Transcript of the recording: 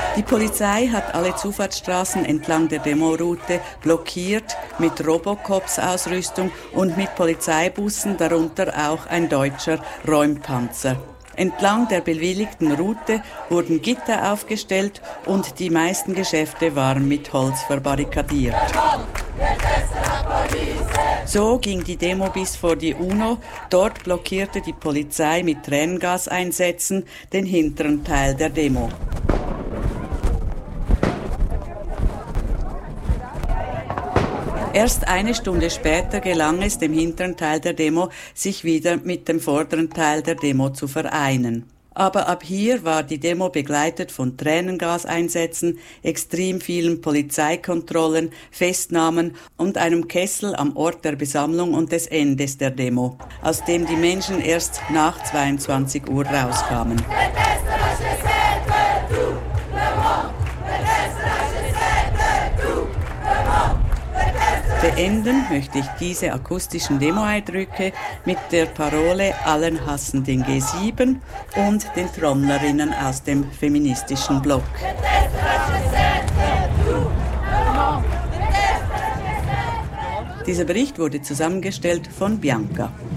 Die Polizei hat alle Zufahrtsstraßen entlang der Demoroute blockiert mit Robocops-Ausrüstung und mit Polizeibussen, darunter auch ein deutscher Räumpanzer. Entlang der bewilligten Route wurden Gitter aufgestellt und die meisten Geschäfte waren mit Holz verbarrikadiert. So ging die Demo bis vor die UNO. Dort blockierte die Polizei mit Tränengaseinsätzen den hinteren Teil der Demo. Erst eine Stunde später gelang es dem hinteren Teil der Demo, sich wieder mit dem vorderen Teil der Demo zu vereinen. Aber ab hier war die Demo begleitet von Tränengaseinsätzen, extrem vielen Polizeikontrollen, Festnahmen und einem Kessel am Ort der Besammlung und des Endes der Demo, aus dem die Menschen erst nach 22 Uhr rauskamen. Beenden möchte ich diese akustischen Demo-Eindrücke mit der Parole "Allen hassen den G7" und den Trommlerinnen aus dem feministischen Block. Dieser Bericht wurde zusammengestellt von Bianca.